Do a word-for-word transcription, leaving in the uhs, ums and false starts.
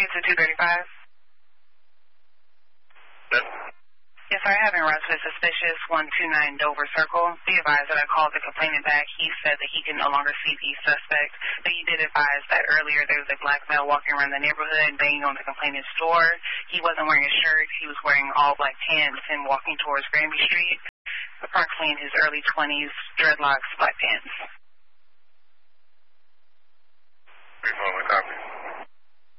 to two thirty-five? Yes. Yes, sir, I have been arrested suspicious one two nine Dover Circle. Be advised that I called the complainant back. He said that he can no longer see the suspect, but he did advise that earlier there was a black male walking around the neighborhood banging on the complainant's door. He wasn't wearing a shirt. He was wearing all black pants and walking towards Granby Street, approximately in his early twenties, dreadlocks, black pants. Three, four, copy.